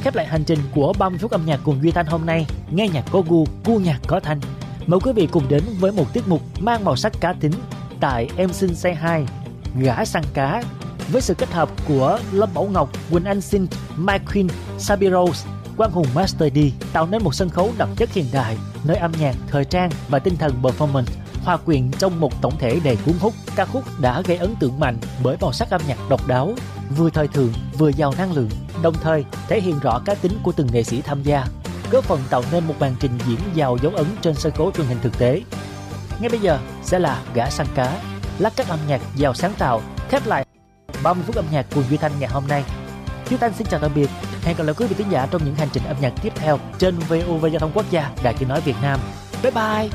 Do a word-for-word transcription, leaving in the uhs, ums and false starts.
khép lại hành trình của ba mươi phút âm nhạc cùng Duy Thanh hôm nay. Nghe nhạc có gu, gu nhạc có thanh. Mời quý vị cùng đến với một tiết mục mang màu sắc cá tính tại Em Xin Say Hi, Gã Săn Cá, với sự kết hợp của Lâm Bảo Ngọc, Quỳnh Anh Xin, Mike Queen, Sabi Rose, Quang Hùng Master D, tạo nên một sân khấu đậm chất hiện đại, nơi âm nhạc, thời trang và tinh thần performance hòa quyện trong một tổng thể đầy cuốn hút. Ca khúc đã gây ấn tượng mạnh bởi màu sắc âm nhạc độc đáo, vừa thời thượng vừa giàu năng lượng, đồng thời thể hiện rõ cá tính của từng nghệ sĩ tham gia, góp phần tạo nên một màn trình diễn giàu dấu ấn trên sân khấu truyền hình thực tế. Ngay bây giờ sẽ là Gã Săn Cá, lát cắt âm nhạc giàu sáng tạo, khép lại ba mươi phút âm nhạc cùng Duy Thanh ngày hôm nay. Duy Thanh xin chào tạm biệt, hẹn gặp lại quý vị khán giả trong những hành trình âm nhạc tiếp theo trên vê o vê Giao thông Quốc gia, Đài Tiếng nói Việt Nam. Bye bye.